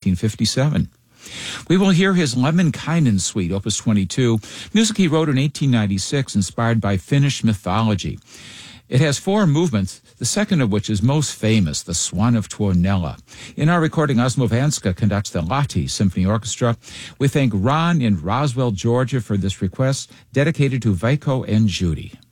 1957. We will hear his Lemminkainen Suite, Opus 22, music he wrote in 1896, inspired by Finnish mythology. It has 4 movements, the second of which is most famous, the Swan of Tuonela. In our recording, Osmo Vanska conducts the Lahti Symphony Orchestra. We thank Ron in Roswell, Georgia for this request, dedicated to Vaiko and Judy.